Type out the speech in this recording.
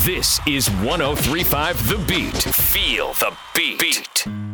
This is 103.5 The Beat. Feel the beat.